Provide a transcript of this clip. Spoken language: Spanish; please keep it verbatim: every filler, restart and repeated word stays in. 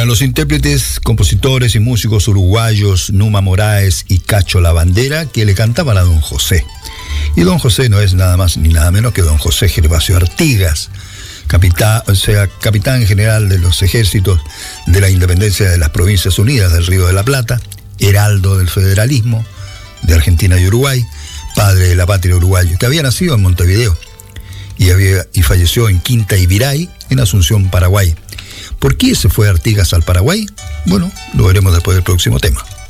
Eran los intérpretes, compositores y músicos uruguayos Numa Moraes y Cacho Lavandera que le cantaban a don José. Y don José no es nada más ni nada menos que don José Gervasio Artigas, capitán, o sea, capitán general de los ejércitos de la independencia de las Provincias Unidas del Río de la Plata, heraldo del federalismo de Argentina y Uruguay, padre de la patria uruguaya, que había nacido en Montevideo y, había, y falleció en Quinta Ibiray, en Asunción, Paraguay. ¿Por qué se fue Artigas al Paraguay? Bueno, lo veremos después del próximo tema.